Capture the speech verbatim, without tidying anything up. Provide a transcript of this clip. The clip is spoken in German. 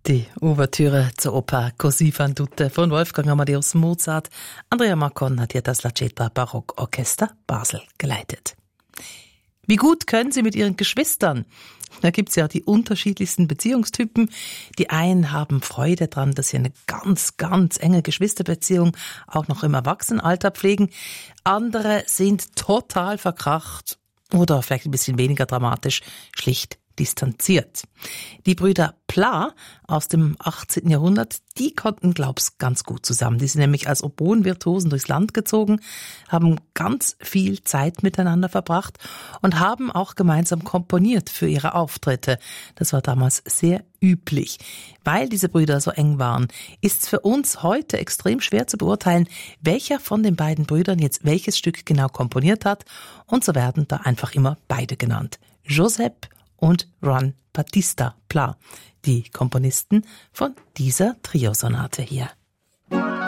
Die Ouvertüre zur Oper Così fan tutte von Wolfgang Amadeus Mozart. Andrea Marcon hat hier das La Cetra Barockorchester Basel geleitet. Wie gut können Sie mit Ihren Geschwistern? Da gibt's ja die unterschiedlichsten Beziehungstypen. Die einen haben Freude dran, dass sie eine ganz, ganz enge Geschwisterbeziehung auch noch im Erwachsenenalter pflegen. Andere sind total verkracht oder vielleicht ein bisschen weniger dramatisch, schlicht distanziert. Die Brüder Pla aus dem achtzehnten Jahrhundert, die konnten, glaub's, ganz gut zusammen. Die sind nämlich als Oboenvirtuosen durchs Land gezogen, haben ganz viel Zeit miteinander verbracht und haben auch gemeinsam komponiert für ihre Auftritte. Das war damals sehr üblich. Weil diese Brüder so eng waren, ist's für uns heute extrem schwer zu beurteilen, welcher von den beiden Brüdern jetzt welches Stück genau komponiert hat. Und so werden da einfach immer beide genannt. Josep und Juan Battista Pla, die Komponisten von dieser Triosonate hier.